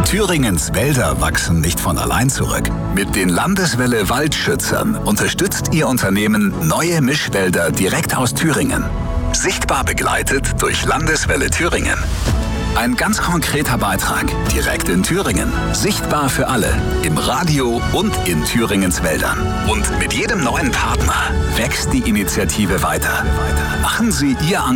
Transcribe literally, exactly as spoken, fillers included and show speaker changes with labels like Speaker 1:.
Speaker 1: Thüringens Wälder wachsen nicht von allein zurück. Mit den Landeswelle Waldschützern unterstützt Ihr Unternehmen neue Mischwälder direkt aus Thüringen. Sichtbar begleitet durch Landeswelle Thüringen. Ein ganz konkreter Beitrag direkt in Thüringen. Sichtbar für alle. Im Radio und in Thüringens Wäldern. Und mit jedem neuen Partner wächst die Initiative weiter. Machen Sie Ihr